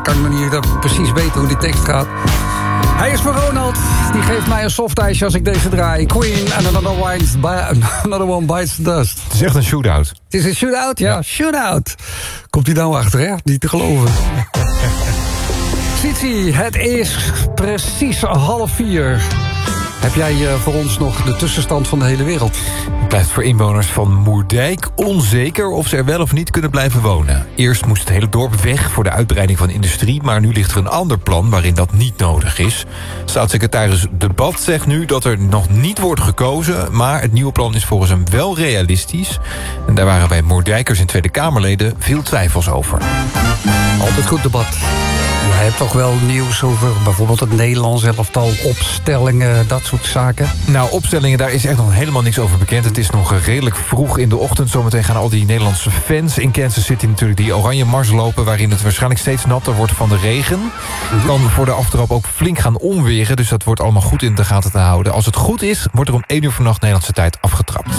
kan ik nog niet precies weten hoe die tekst gaat. Hij is voor Ronald. Die geeft mij een softijsje als ik deze draai. Queen and another one bites the dust. Het is echt een shootout. Het is een shootout? Ja, shootout. Komt hij nou achter, hè? Niet te geloven. Sitsi, het is precies 3:30. Heb jij voor ons nog de tussenstand van de hele wereld? Het blijft voor inwoners van Moerdijk onzeker of ze er wel of niet kunnen blijven wonen. Eerst moest het hele dorp weg voor de uitbreiding van industrie, maar nu ligt er een ander plan waarin dat niet nodig is. Staatssecretaris De Bad zegt nu dat er nog niet wordt gekozen, maar het nieuwe plan is volgens hem wel realistisch. En daar waren bij Moerdijkers en Tweede Kamerleden veel twijfels over. Altijd goed debat. Jij hebt toch wel nieuws over bijvoorbeeld het Nederlands elftal, opstellingen, dat soort zaken? Nou, opstellingen, daar is echt nog helemaal niks over bekend. Het is nog redelijk vroeg in de ochtend. Zometeen gaan al die Nederlandse fans in Kansas City natuurlijk die oranje mars lopen, waarin het waarschijnlijk steeds natter wordt van de regen. Het kan voor de aftrap ook flink gaan onweren, dus dat wordt allemaal goed in de gaten te houden. Als het goed is, wordt er om 1 uur vannacht Nederlandse tijd afgetrapt.